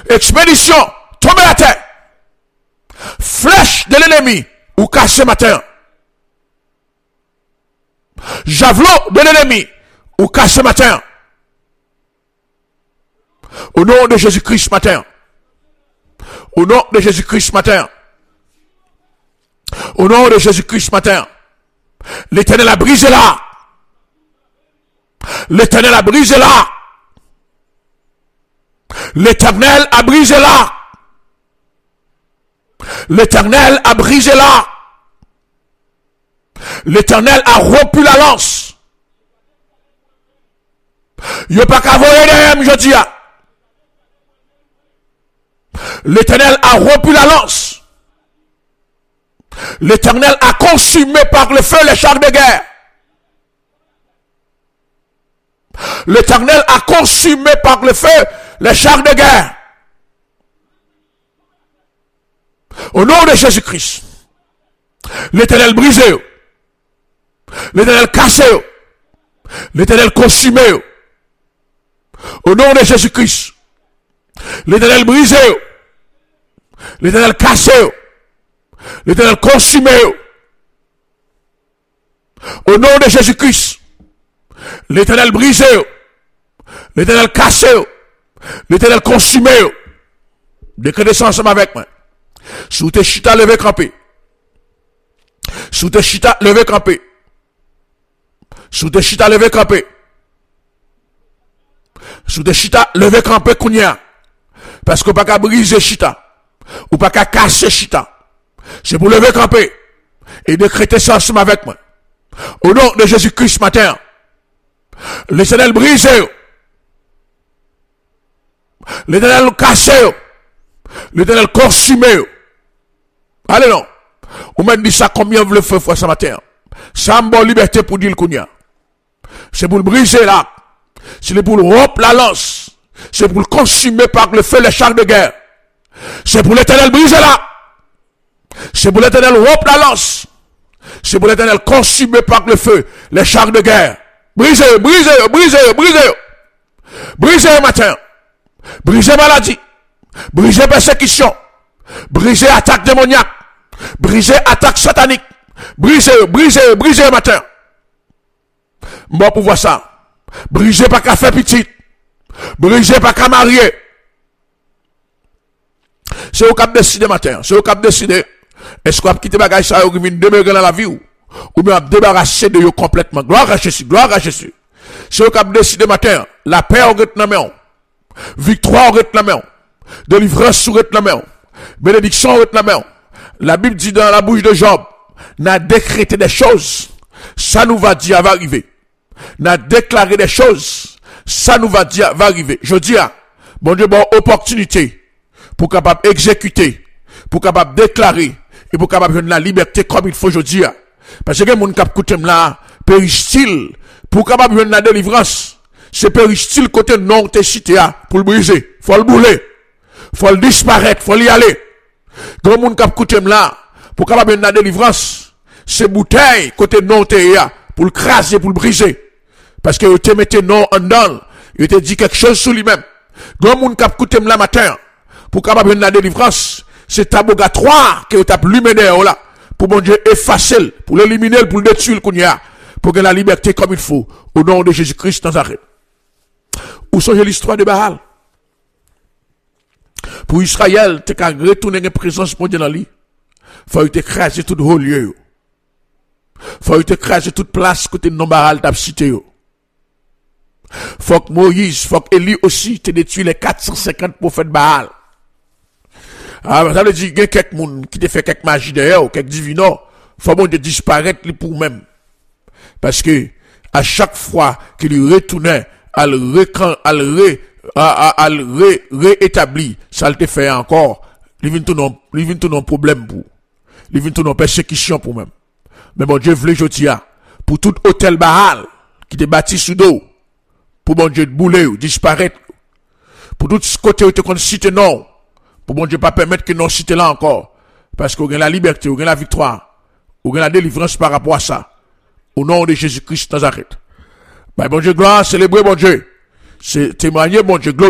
Expédition, tomber à terre. Flèche de l'ennemi, ou caché matin. Javelot de l'ennemi, ou caché matin. Au nom de Jésus-Christ matin. Au nom de Jésus-Christ matin. Au nom de Jésus-Christ matin. L'Éternel a brisé là. L'Éternel a brisé là. L'Éternel a brisé là. L'Éternel a brisé là. L'Éternel a rompu la lance. Yo pas qu'à voyer derrière, je dis. L'Éternel a rompu la lance. L'Éternel a consumé par le feu les chars de guerre. L'Éternel a consumé par le feu les chars de guerre. Au nom de Jésus-Christ. L'Éternel brisé. L'Éternel cassé. L'Éternel consumé. Au nom de Jésus-Christ. L'Éternel brisé. L'Éternel cassé. L'Éternel consumé. Au nom de Jésus-Christ. L'Éternel brisé. L'Éternel cassé. L'Éternel consumé. Décrétez ça ensemble avec moi. Sous tes chita levé campé. Sous tes chita levé campé. Sous tes chita levé campé. Sous tes chita levé campé kounia. Parce qu'on pas qu'à briser chita. Ou pas qu'à casser chita. C'est pour lever campé. Et décréter ça ensemble avec moi. Au nom de Jésus-Christ matin. L'Éternel brisé. L'Éternel cassé. L'Éternel consumé. Allez non. Ou même dit ça combien vous le faites ce matin. Ça me bonne liberté pour dire le kounia. C'est pour le briser là. C'est pour le rompre la lance. C'est pour le consumer par le feu les chars de guerre. C'est pour l'Éternel briser là. C'est pour l'Éternel rompre la lance. C'est pour l'Éternel consumer par le feu les chars de guerre. Brisez, brisez, brisez, brisez. Brisez matin. Brisez maladie. Brisez persécution. Brisez attaque démoniaque. Brisez attaque satanique. Brisez, brisez, brisez matin. Bon pour voir ça. Brisez pas qu'à faire petite. Brisez pas qu'à marier. C'est au cap décider matin. C'est au cap décider. Est-ce qu'on va quitter bagage ça ou vient demeurer dans la vie ou bien débarrasser de eux complètement. Gloire à Jésus, gloire à Jésus. C'est au cap décider matin. La paix au main. Victoire au main. Délivrance au main. Bénédiction au main. La Bible dit dans la bouche de Job, n'a décrété des choses, ça nous va dire va arriver. N'a déclaré des choses, ça nous va dire va arriver. Je dis bon Dieu, bon opportunité pour capable exécuter, pour capable déclarer et pour capable donner la liberté comme il faut je dis. Parce que mon cap coûte là péristyle pour capable donner la délivrance, c'est péristyle côté non te cité pour le briser, faut le bouler, faut le disparaître, faut y aller. Grand monde cap coûte là pour capable donner la délivrance, c'est bouteille côté non te pour le craser, pour le briser. Parce que te mettez non en dedans, il te dit quelque chose sur lui-même. Grand monde cap coûte là matin pour capable donner la délivrance, c'est abogatoire que t'a lumé là pour bon Dieu effacer, pour l'éliminer, pour le détruire pour que la liberté comme il faut au nom de Jésus-Christ Nazareth. Où sont l'histoire de Baal? Pour Israël, tu as retourné une présence mondiale dans lui. Faut t'écraser tout haut lieu. Faut t'écraser toute place côté non Baal t'a cité. Faut que Moïse, faut que Élie aussi te détruit les 450 prophètes Baal. Ah, ça veut dire qu'il y a quelques gens qui te fait quelques magie d'ailleurs, quelques divinants, faut bon de disparaître pour même. Parce que, à chaque fois qu'il retournait, à le réétablir, ça le te fait encore, il vient tout non problème pour, il vient tout non persécution pour même. Mais bon Dieu voulait, je dis, pour tout hôtel Baal, qui te bâti sous d'eau, pour bon Dieu de bouler ou disparaître, pour tout ce côté où tu connais cité non, pour bon Dieu pas permettre que non cité là encore, parce qu'on a la liberté, on a la victoire, on a la délivrance par rapport à ça, au nom de Jésus-Christ Nazareth. Bon Dieu, gloire, célébrer bon Dieu, c'est témoigner bon Dieu, gloire.